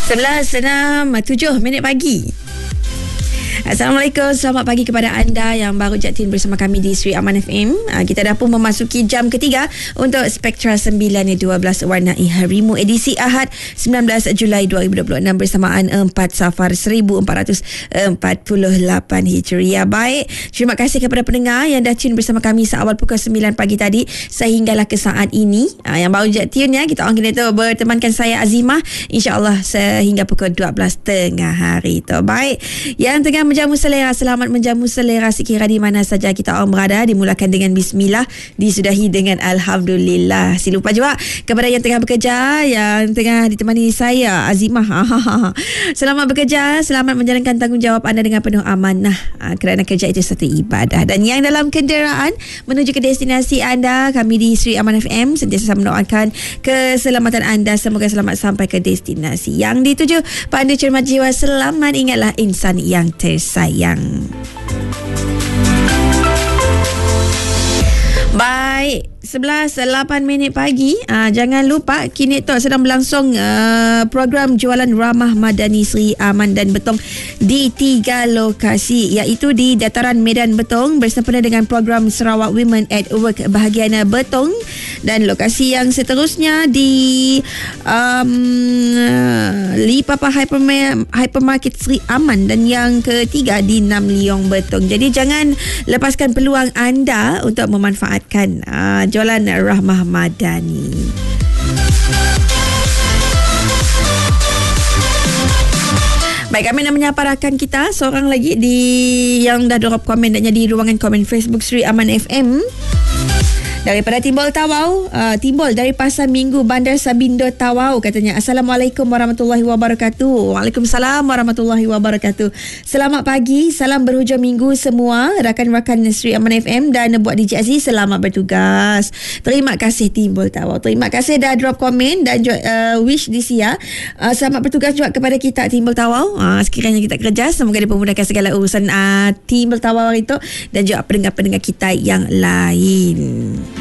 11:07 pagi. Assalamualaikum, selamat pagi kepada anda yang baru jatin bersama kami di Sri Aman FM. Kita dah pun memasuki jam ketiga untuk Spektra 9.12 Warnai Harimu edisi Ahad 19 Julai 2026 bersamaan 4 Safar 1448 Hijriah. Baik, terima kasih kepada pendengar yang dah tune bersama kami seawal pukul 9 pagi tadi sehinggalah ke saat ini. Yang baru tune ya, kita orang kena tu bertemankan saya Azimah, insya-Allah sehingga pukul 12.30 hari tu. Baik, yang tengah menjamu selera, selamat menjamu selera sekira di mana saja kita orang berada. Dimulakan dengan bismillah, disudahi dengan alhamdulillah. Si lupa juga kepada yang tengah bekerja, yang tengah ditemani saya Azimah. Selamat bekerja, selamat menjalankan tanggungjawab anda dengan penuh amanah, kerana kerja itu satu ibadah. Dan yang dalam kenderaan menuju ke destinasi anda, kami di Sri Aman FM sentiasa mendoakan keselamatan anda, semoga selamat sampai ke destinasi yang dituju. Pandu cermat jiwa, selamat, ingatlah insan yang tersayang. Baik, 11:08 pagi. Jangan lupa kini tu sedang berlangsung program jualan ramah Madani Sri Aman dan Betong di 3 lokasi, iaitu di Dataran Medan Betong bersempena dengan program Sarawak Women at Work bahagian Betong, dan lokasi yang seterusnya di Lipapa Hypermarket Sri Aman, dan yang ketiga di Nam Leong Betong. Jadi jangan lepaskan peluang anda untuk memanfaatkan jualan Rahmah Madani. Baik, kami nak menyapa rakan kita seorang lagi yang dah drop komen di ruangan komen Facebook Sri Aman FM. Daripada Timbul Tawau, Timbul dari Pasar Minggu Bandar Sabindo Tawau, katanya Assalamualaikum warahmatullahi wabarakatuh. Waalaikumsalam warahmatullahi wabarakatuh. Selamat pagi, salam berhujung minggu semua rakan-rakan Sri Aman FM dan buat DJ Aziz, selamat bertugas. Terima kasih Timbul Tawau, terima kasih dah drop komen dan wish this year. Selamat bertugas juga kepada kita Timbul Tawau. Sekiranya kita kerja, semoga dipermudahkan segala urusan Timbul Tawau itu dan juga pendengar-pendengar kita yang lain.